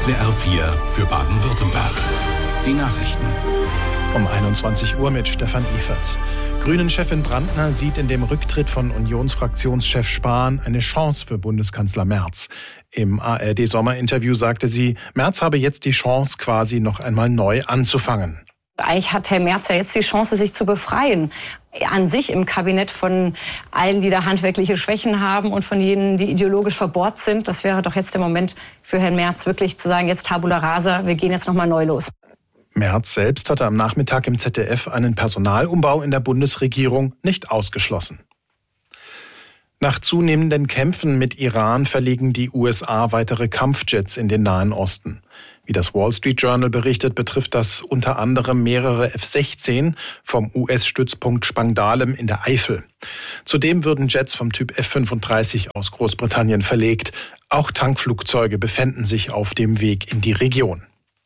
SWR 4 für Baden-Württemberg. Die Nachrichten. Um 21 Uhr mit Stefan Eferts. Grünen-Chefin Brandner sieht in dem Rücktritt von Unionsfraktionschef Spahn eine Chance für Bundeskanzler Merz. Im ARD-Sommerinterview sagte sie, Merz habe jetzt die Chance, quasi noch einmal neu anzufangen. Eigentlich hat Herr Merz ja jetzt die Chance, sich zu befreien. An sich im Kabinett von allen, die da handwerkliche Schwächen haben und von jenen, die ideologisch verbohrt sind. Das wäre doch jetzt der Moment für Herrn Merz, wirklich zu sagen, jetzt Tabula Rasa, wir gehen jetzt nochmal neu los. Merz selbst hatte am Nachmittag im ZDF einen Personalumbau in der Bundesregierung nicht ausgeschlossen. Nach zunehmenden Kämpfen mit Iran verlegen die USA weitere Kampfjets in den Nahen Osten. Wie das Wall Street Journal berichtet, betrifft das unter anderem mehrere F-16 vom US-Stützpunkt Spangdahlem in der Eifel. Zudem würden Jets vom Typ F-35 aus Großbritannien verlegt. Auch Tankflugzeuge befänden sich auf dem Weg in die Region.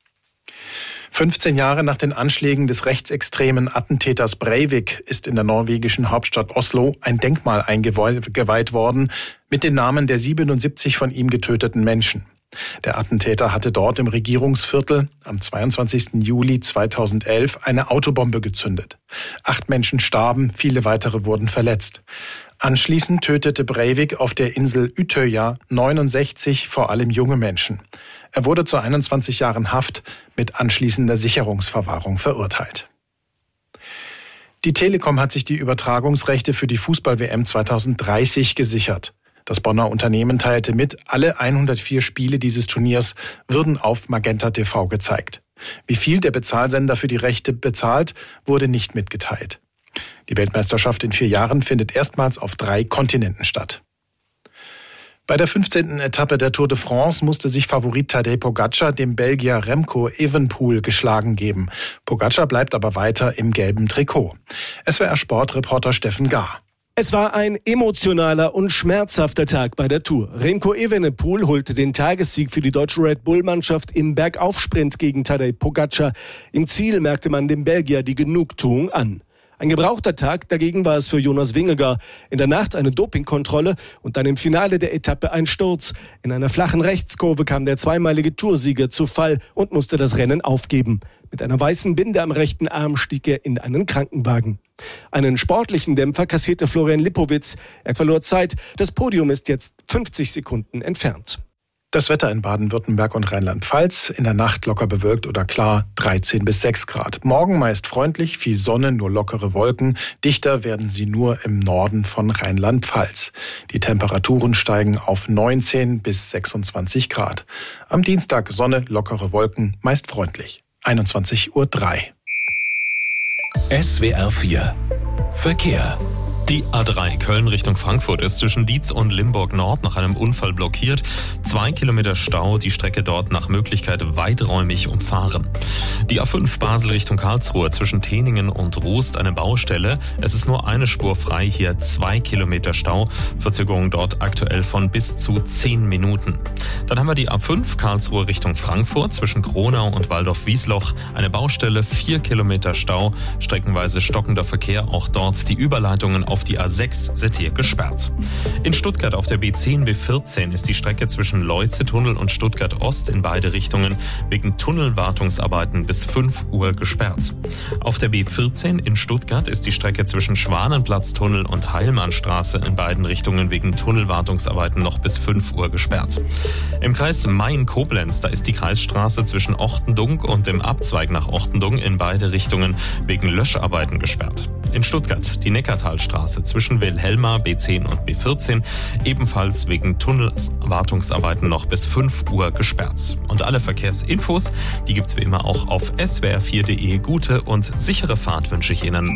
15 Jahre nach den Anschlägen des rechtsextremen Attentäters Breivik ist in der norwegischen Hauptstadt Oslo ein Denkmal eingeweiht worden mit den Namen der 77 von ihm getöteten Menschen. Der Attentäter hatte dort im Regierungsviertel am 22. Juli 2011 eine Autobombe gezündet. 8 Menschen starben, viele weitere wurden verletzt. Anschließend tötete Breivik auf der Insel Utøya 69 vor allem junge Menschen. Er wurde zu 21 Jahren Haft mit anschließender Sicherungsverwahrung verurteilt. Die Telekom hat sich die Übertragungsrechte für die Fußball-WM 2030 gesichert. Das Bonner Unternehmen teilte mit, alle 104 Spiele dieses Turniers würden auf Magenta TV gezeigt. Wie viel der Bezahlsender für die Rechte bezahlt, wurde nicht mitgeteilt. Die Weltmeisterschaft in 4 Jahren findet erstmals auf 3 Kontinenten statt. Bei der 15. Etappe der Tour de France musste sich Favorit Tadej Pogačar dem Belgier Remco Evenepoel geschlagen geben. Pogačar bleibt aber weiter im gelben Trikot. SWR-Sportreporter Steffen Gahr. Es war ein emotionaler und schmerzhafter Tag bei der Tour. Remco Evenepoel holte den Tagessieg für die deutsche Red Bull-Mannschaft im Bergaufsprint gegen Tadej Pogačar. Im Ziel merkte man dem Belgier die Genugtuung an. Ein gebrauchter Tag dagegen war es für Jonas Vingegaard. In der Nacht eine Dopingkontrolle und dann im Finale der Etappe ein Sturz. In einer flachen Rechtskurve kam der zweimalige Toursieger zu Fall und musste das Rennen aufgeben. Mit einer weißen Binde am rechten Arm stieg er in einen Krankenwagen. Einen sportlichen Dämpfer kassierte Florian Lipowitz. Er verlor Zeit. Das Podium ist jetzt 50 Sekunden entfernt. Das Wetter in Baden-Württemberg und Rheinland-Pfalz. In der Nacht locker bewölkt oder klar 13 bis 6 Grad. Morgen meist freundlich, viel Sonne, nur lockere Wolken. Dichter werden sie nur im Norden von Rheinland-Pfalz. Die Temperaturen steigen auf 19 bis 26 Grad. Am Dienstag Sonne, lockere Wolken, meist freundlich. 21:03 Uhr. SWR 4 Verkehr. Die A3 Köln Richtung Frankfurt ist zwischen Dietz und Limburg Nord nach einem Unfall blockiert. 2 Kilometer Stau, die Strecke dort nach Möglichkeit weiträumig umfahren. Die A5 Basel Richtung Karlsruhe zwischen Teningen und Rust eine Baustelle. Es ist nur eine Spur frei, hier 2 Kilometer Stau. Verzögerung dort aktuell von bis zu 10 Minuten. Dann haben wir die A5 Karlsruhe Richtung Frankfurt zwischen Kronau und Waldorf-Wiesloch eine Baustelle, 4 Kilometer Stau. Streckenweise stockender Verkehr, auch dort die Überleitungen auf die A6 sind hier gesperrt. In Stuttgart auf der B10, B14 ist die Strecke zwischen Leuze-Tunnel und Stuttgart-Ost in beide Richtungen wegen Tunnelwartungsarbeiten bis 5 Uhr gesperrt. Auf der B14 in Stuttgart ist die Strecke zwischen Schwanenplatz-Tunnel und Heilmannstraße in beiden Richtungen wegen Tunnelwartungsarbeiten noch bis 5 Uhr gesperrt. Im Kreis Main-Koblenz, da ist die Kreisstraße zwischen Ortendunk und dem Abzweig nach Ortendunk in beide Richtungen wegen Löscharbeiten gesperrt. In Stuttgart die Neckartalstraße zwischen Wilhelma, B10 und B14, ebenfalls wegen Tunnelwartungsarbeiten noch bis 5 Uhr gesperrt. Und alle Verkehrsinfos, die gibt's wie immer auch auf swr4.de. Gute und sichere Fahrt wünsche ich Ihnen.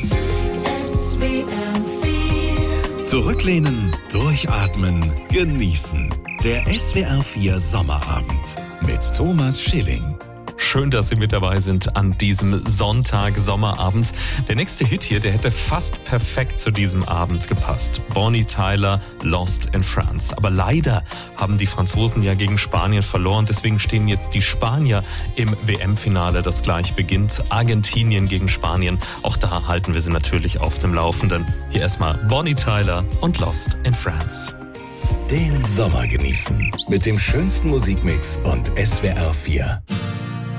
Zurücklehnen, durchatmen, genießen. Der SWR 4 Sommerabend mit Thomas Schilling. Schön, dass Sie mit dabei sind an diesem Sonntag, Sommerabend. Der nächste Hit hier, der hätte fast perfekt zu diesem Abend gepasst. Bonnie Tyler, Lost in France. Aber leider haben die Franzosen ja gegen Spanien verloren. Deswegen stehen jetzt die Spanier im WM-Finale, das gleich beginnt. Argentinien gegen Spanien. Auch da halten wir sie natürlich auf dem Laufenden. Hier erstmal Bonnie Tyler und Lost in France. Den Sommer genießen mit dem schönsten Musikmix und SWR 4.